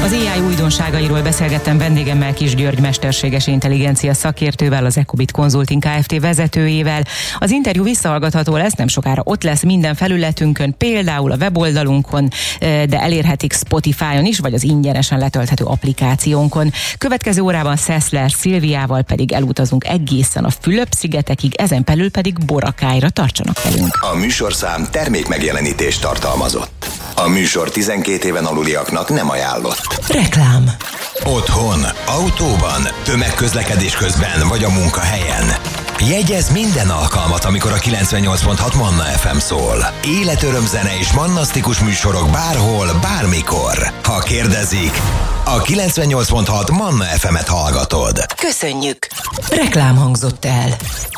Az AI újdonságairól beszélgettem vendégemmel, Kiss György mesterséges intelligencia szakértővel, az Ecobit Consulting Kft. Vezetőjével. Az interjú visszahallgatható lesz, nem sokára ott lesz minden felületünkön, például a weboldalunkon, de elérhetik Spotify-on is, vagy az ingyenesen letölthető applikációnkon. Következő órában Szeszler Szilviával pedig elutazunk egészen a Fülöp-szigetekig, ezen belül pedig Borakályra. Tartsanak velünk! A műsorszám termékmegjelenítést tartalmazott. A műsor 12 éven aluliaknak nem ajánlott. Reklám. Otthon, autóban, tömegközlekedés közben vagy a munkahelyen. Jegyezz minden alkalmat, amikor a 98.6 Manna FM szól. Életörömzene és mannasztikus műsorok bárhol, bármikor. Ha kérdezik, a 98.6 Manna FM-et hallgatod. Köszönjük! Reklám hangzott el.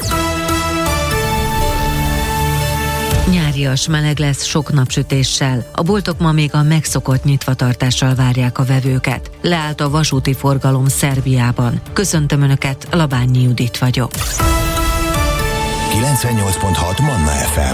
Nyárias, meleg lesz sok napsütéssel. A boltok ma még a megszokott nyitvatartással várják a vevőket. Leállt a vasúti forgalom Szerbiában. Köszöntöm Önöket, Labányi Judit vagyok. 98.6 Manna FM.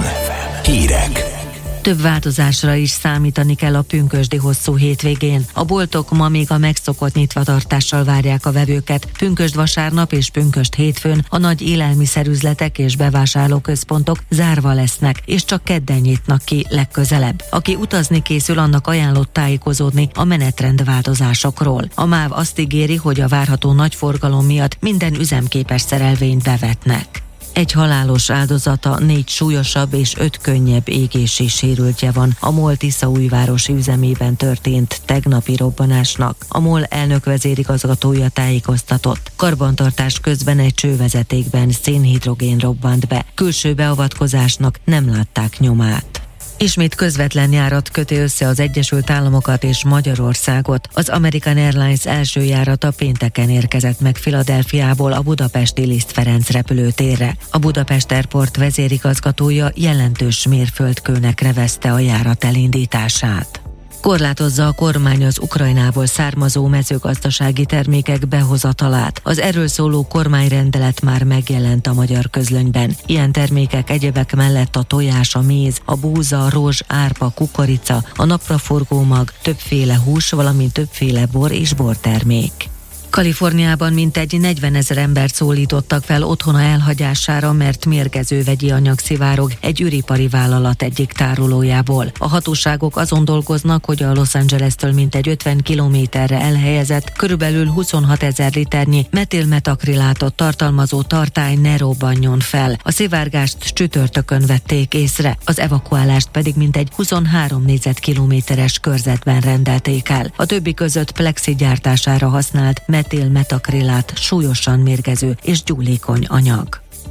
Hírek. Több változásra is számítani kell a pünkösdi hosszú hétvégén. A boltok ma még a megszokott nyitvatartással várják a vevőket. Pünkösd vasárnap és pünkösd hétfőn a nagy élelmiszerüzletek és bevásárlóközpontok zárva lesznek, és csak kedden nyitnak ki legközelebb. Aki utazni készül, annak ajánlott tájékozódni a menetrendváltozásokról. A MÁV azt ígéri, hogy a várható nagy forgalom miatt minden üzemképes szerelvényt bevetnek. Egy halálos áldozata, 4 súlyosabb és 5 könnyebb égési sérültje van a MOL Tiszaújvárosi üzemében történt tegnapi robbanásnak. A MOL elnök vezérigazgatója tájékoztatott. Karbantartás közben egy csővezetékben szénhidrogén robbant be. Külső beavatkozásnak nem látták nyomát. Ismét közvetlen járat köti össze az Egyesült Államokat és Magyarországot. Az American Airlines első járata pénteken érkezett meg Philadelphiából a budapesti Liszt Ferenc repülőtérre. A Budapest Airport vezérigazgatója jelentős mérföldkőnek nevezte a járat elindítását. Korlátozza a kormány az Ukrajnából származó mezőgazdasági termékek behozatalát. Az erről szóló kormányrendelet már megjelent a magyar közlönyben. Ilyen termékek egyebek mellett a tojás, a méz, a búza, a rozs, árpa, kukorica, a napraforgó mag, többféle hús, valamint többféle bor és bortermék. Kaliforniában mintegy 40 000 embert szólítottak fel otthona elhagyására, mert mérgező vegyi anyag szivárog egy üripari vállalat egyik tárolójából. A hatóságok azon dolgoznak, hogy a Los Angeles-től mintegy 50 kilométerre elhelyezett, körülbelül 26 000 liternyi metilmetakrilátot tartalmazó tartály ne robbanjon fel. A szivárgást csütörtökön vették észre, az evakuálást pedig mintegy 23 négyzetkilométeres körzetben rendelték el. A többi között plexi gyártására használt metilmetakrilát súlyosan mérgező és gyúlékony anyag.